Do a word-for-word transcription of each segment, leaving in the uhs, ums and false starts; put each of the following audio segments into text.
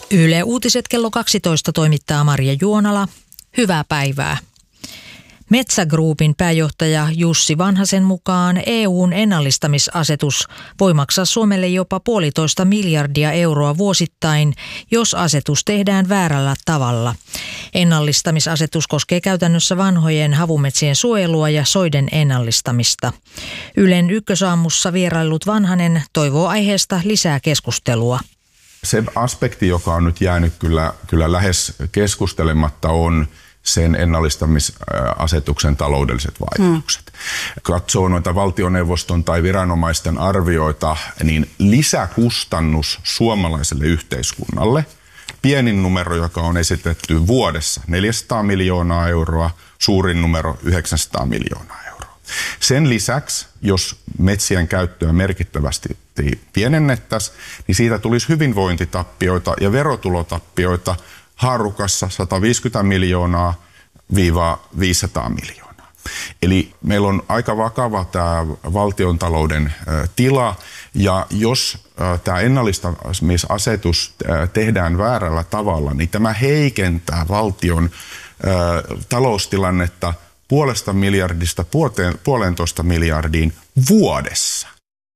Yle Uutiset kello kaksitoista toimittaa Marja Juonala. Hyvää päivää. Metsä Groupin pääjohtaja Jussi Vanhasen mukaan E U:n ennallistamisasetus voi maksaa Suomelle jopa puolitoista miljardia euroa vuosittain, jos asetus tehdään väärällä tavalla. Ennallistamisasetus koskee käytännössä vanhojen havumetsien suojelua ja soiden ennallistamista. Ylen Ykkösaamussa vierailut Vanhanen toivoo aiheesta lisää keskustelua. Se aspekti, joka on nyt jäänyt kyllä, kyllä lähes keskustelematta, on sen ennallistamisasetuksen taloudelliset vaikutukset. Hmm. Katsoo noita valtioneuvoston tai viranomaisten arvioita, niin lisäkustannus suomalaiselle yhteiskunnalle, pienin numero, joka on esitetty vuodessa, neljäsataa miljoonaa euroa, suurin numero yhdeksänsataa miljoonaa euroa. Sen lisäksi, jos metsien käyttöä merkittävästi pienennettäisiin, niin siitä tulisi hyvinvointitappioita ja verotulotappioita haarukassa sata viisikymmentä miljoonaa viiva viisisataa miljoonaa. Eli meillä on aika vakava tämä valtiontalouden tila, ja jos tämä ennallistamisasetus tehdään väärällä tavalla, niin tämä heikentää valtion taloustilannetta puolesta miljardista puolentoista miljardiin vuodessa.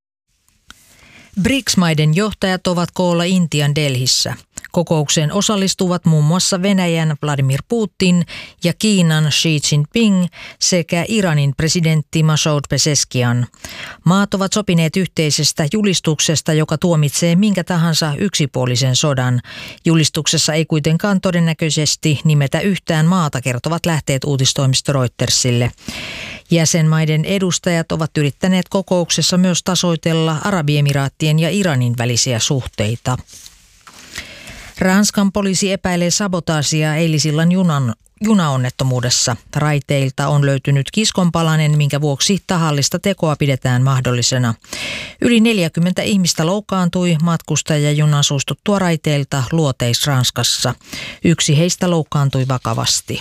B R I C S-maiden johtajat ovat koolla Intian Delhissä. Kokoukseen osallistuvat muun muassa Venäjän Vladimir Putin ja Kiinan Xi Jinping sekä Iranin presidentti Masoud Pezeshkian. Maat ovat sopineet yhteisestä julistuksesta, joka tuomitsee minkä tahansa yksipuolisen sodan. Julistuksessa ei kuitenkaan todennäköisesti nimetä yhtään maata, kertovat lähteet uutistoimisto Reutersille. Jäsenmaiden edustajat ovat yrittäneet kokouksessa myös tasoitella Arabiemiraattien ja Iranin välisiä suhteita. Ranskan poliisi epäilee sabotaasia eilisillan junan, junaonnettomuudessa. Raiteilta on löytynyt kiskonpalanen, minkä vuoksi tahallista tekoa pidetään mahdollisena. Yli neljäkymmentä ihmistä loukkaantui matkustajajunan suistuttua raiteilta Luoteis-Ranskassa. Yksi heistä loukkaantui vakavasti.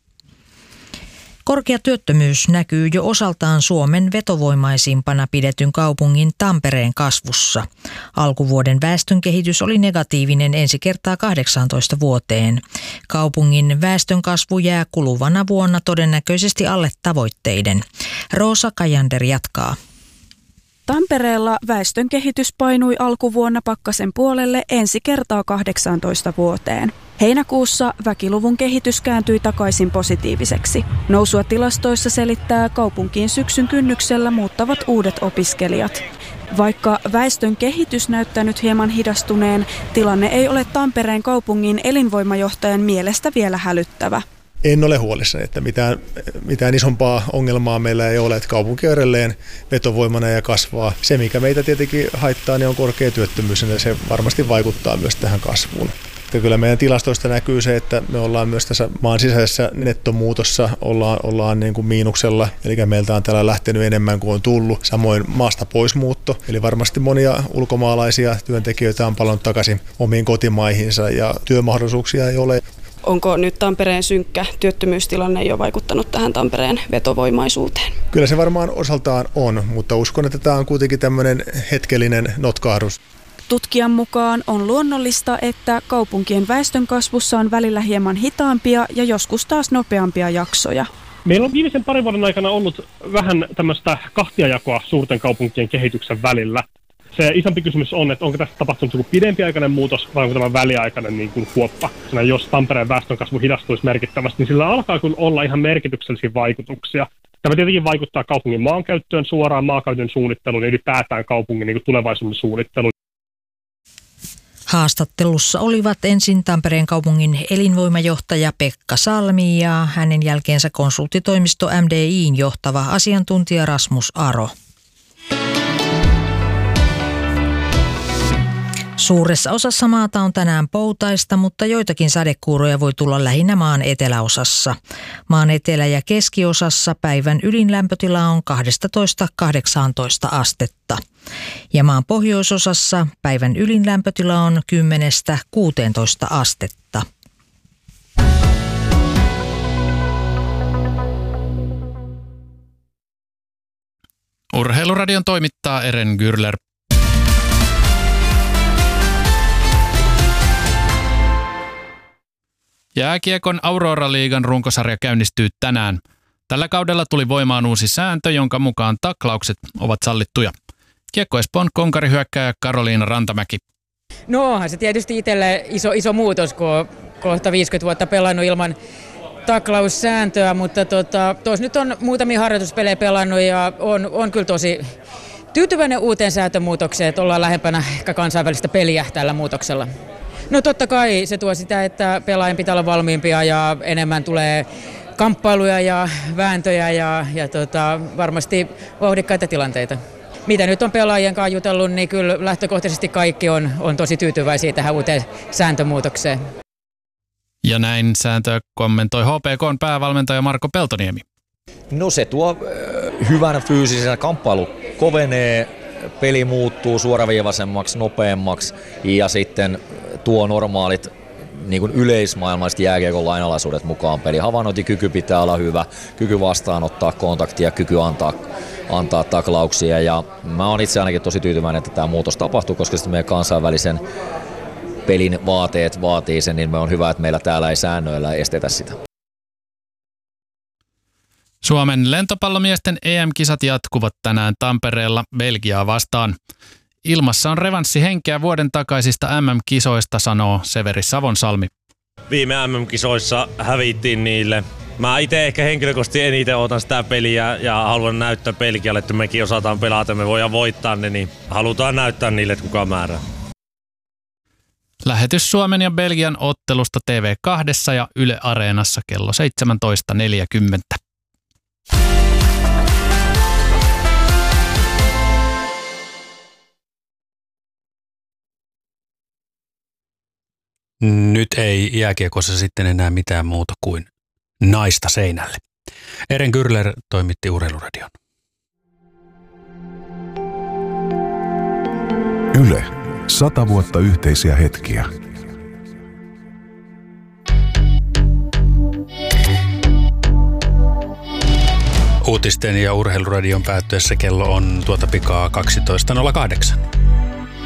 Korkea työttömyys näkyy jo osaltaan Suomen vetovoimaisimpana pidetyn kaupungin Tampereen kasvussa. Alkuvuoden väestönkehitys oli negatiivinen ensi kertaa kahdeksaantoista vuoteen. Kaupungin väestönkasvu jää kuluvana vuonna todennäköisesti alle tavoitteiden. Roosa Kajander jatkaa. Tampereella väestönkehitys painui alkuvuonna pakkasen puolelle ensi kertaa kahdeksaantoista vuoteen. Heinäkuussa väkiluvun kehitys kääntyi takaisin positiiviseksi. Nousua tilastoissa selittää kaupunkiin syksyn kynnyksellä muuttavat uudet opiskelijat. Vaikka väestön kehitys näyttänyt hieman hidastuneen, tilanne ei ole Tampereen kaupungin elinvoimajohtajan mielestä vielä hälyttävä. En ole huolissani, että mitään, mitään isompaa ongelmaa meillä ei ole, että kaupunki on edelleen vetovoimana ja kasvaa. Se, mikä meitä tietenkin haittaa, niin on korkea työttömyys, ja se varmasti vaikuttaa myös tähän kasvuun. Kyllä meidän tilastoista näkyy se, että me ollaan myös tässä maan sisäisessä nettomuutossa, ollaan, ollaan niin kuin miinuksella, eli meiltä on täällä lähtenyt enemmän kuin on tullut. Samoin maasta poismuutto, eli varmasti monia ulkomaalaisia työntekijöitä on palannut takaisin omiin kotimaihinsa ja työmahdollisuuksia ei ole. Onko nyt Tampereen synkkä työttömyystilanne jo vaikuttanut tähän Tampereen vetovoimaisuuteen? Kyllä se varmaan osaltaan on, mutta uskon, että tämä on kuitenkin tämmöinen hetkellinen notkahdus. Tutkijan mukaan on luonnollista, että kaupunkien väestönkasvussa on välillä hieman hitaampia ja joskus taas nopeampia jaksoja. Meillä on viimeisen parin vuoden aikana ollut vähän tämmöistä kahtiajakoa suurten kaupunkien kehityksen välillä. Se isompi kysymys on, että onko tässä tapahtunut joku pidempiaikainen muutos vai onko tämä väliaikainen niin kuin kuoppa. Jos Tampereen väestönkasvu hidastuisi merkittävästi, niin sillä alkaa kun olla ihan merkityksellisiä vaikutuksia. Tämä tietenkin vaikuttaa kaupungin maankäyttöön suoraan, maankäytön suunnitteluun ja ylipäätään kaupungin niin kuin tulevaisuuden suunnitteluun. Haastattelussa olivat ensin Tampereen kaupungin elinvoimajohtaja Pekka Salmi ja hänen jälkeensä konsulttitoimisto M D I:n johtava asiantuntija Rasmus Aro. Suuressa osassa maata on tänään poutaista, mutta joitakin sadekuuroja voi tulla lähinnä maan eteläosassa. Maan etelä- ja keskiosassa päivän ylin lämpötila on kaksitoista kahdeksantoista astetta. Ja maan pohjoisosassa päivän ylin lämpötila on kymmenestä kuuteentoista astetta. Urheiluradion toimittaa Eren Gürler. Jääkiekon Aurora-liigan runkosarja käynnistyy tänään. Tällä kaudella tuli voimaan uusi sääntö, jonka mukaan taklaukset ovat sallittuja. Kiekko Espoon konkarihyökkääjä Karoliina Rantamäki. No onhan se tietysti itselle iso, iso muutos, kun on kohta viisikymmentä vuotta pelannut ilman taklaussääntöä, mutta tota, tuossa nyt on muutamia harjoituspelejä pelannut ja on, on kyllä tosi tyytyväinen uuteen sääntömuutokseen, että ollaan lähempänä kansainvälistä peliä tällä muutoksella. No totta kai se tuo sitä, että pelaajien pitää olla valmiimpia ja enemmän tulee kamppailuja ja vääntöjä ja, ja tota, varmasti vauhdikkaita tilanteita. Mitä nyt on pelaajien kanssa jutellut, niin kyllä lähtökohtaisesti kaikki on, on tosi tyytyväisiä tähän uuteen sääntömuutokseen. Ja näin sääntöä kommentoi H P K:n päävalmentaja Marko Peltoniemi. No se tuo äh, hyvän fyysisen kamppailu kovenee, peli muuttuu suoraviivaisemmaksi, nopeammaksi ja sitten tuo normaalit niin kuin yleismaailmaiset jääkiekon lainalaisuudet mukaan peli. Havainnointikyky pitää olla hyvä, kyky vastaanottaa kontaktia, kyky antaa, antaa taklauksia ja mä oon itse ainakin tosi tyytyväinen, että tämä muutos tapahtuu, koska sitten meidän kansainvälisen pelin vaateet vaatii sen, niin me on hyvä, että meillä täällä ei säännöillä estetä sitä. Suomen lentopallomiesten E M-kisat jatkuvat tänään Tampereella Belgiaa vastaan. Ilmassa on revanssihenkeä vuoden takaisista M M-kisoista, sanoo Severi Savonsalmi. Viime M M-kisoissa hävittiin niille. Mä itse ehkä henkilökohtaisesti eniten otan sitä peliä ja haluan näyttää Belgialle, että mekin osataan pelata, me voidaan voittaa ne, niin halutaan näyttää niille, että kuka määrää. Lähetys Suomen ja Belgian ottelusta T V kaksi ja Yle Areenassa kello seitsemäntoista neljäkymmentä. Nyt ei jääkiekossa sitten enää mitään muuta kuin naista seinälle. Eren Kyrler toimitti Urheiluradion. Yle. Sata vuotta yhteisiä hetkiä. Uutisten ja Urheiluradion päättyessä kello on tuota pikaa kaksitoista nolla kahdeksan.